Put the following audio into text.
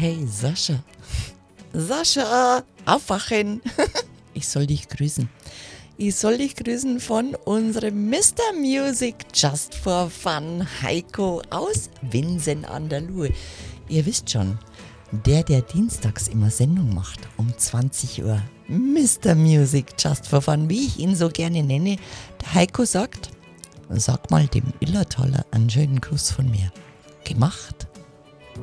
Hey Sascha. Sascha, aufwachen. Ich soll dich grüßen. Ich soll dich grüßen von unserem Mr. Music Just for Fun Heiko aus Winsen an der Luhe. Ihr wisst schon, der dienstags immer Sendung macht um 20 Uhr. Mr. Music Just for Fun, wie ich ihn so gerne nenne. Der Heiko sagt, sag mal dem Illertaler einen schönen Gruß von mir. Gemacht.